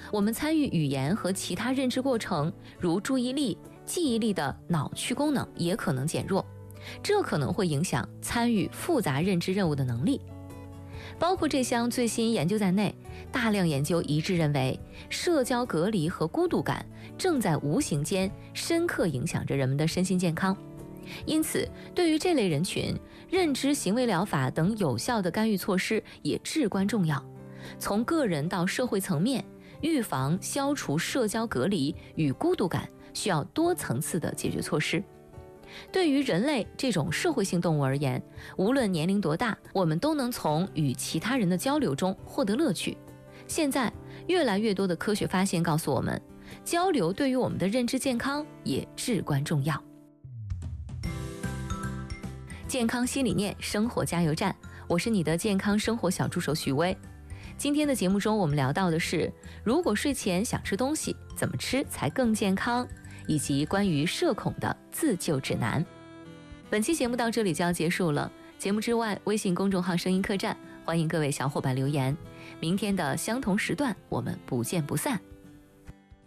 我们参与语言和其他认知过程，如注意力、记忆力的脑区功能也可能减弱，这可能会影响参与复杂认知任务的能力。包括这项最新研究在内，大量研究一致认为，社交隔离和孤独感正在无形间深刻影响着人们的身心健康。因此，对于这类人群，认知行为疗法等有效的干预措施也至关重要。从个人到社会层面，预防、消除社交隔离与孤独感需要多层次的解决措施。对于人类这种社会性动物而言，无论年龄多大，我们都能从与其他人的交流中获得乐趣。现在，越来越多的科学发现告诉我们，交流对于我们的认知健康也至关重要。健康新理念，生活加油站，我是你的健康生活小助手许薇。今天的节目中，我们聊到的是，如果睡前想吃东西，怎么吃才更健康，以及关于社恐的自救指南。本期节目到这里就要结束了。节目之外，微信公众号声音客栈，欢迎各位小伙伴留言。明天的相同时段，我们不见不散。